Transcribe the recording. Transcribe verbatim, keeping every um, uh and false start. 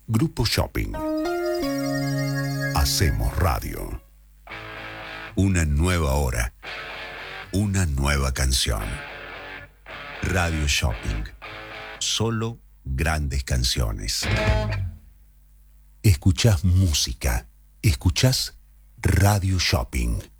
Grupo Shopping. Hacemos radio. Una nueva hora. Una nueva canción. Radio Shopping. Solo grandes canciones. Escuchás música. Escuchás Radio Shopping.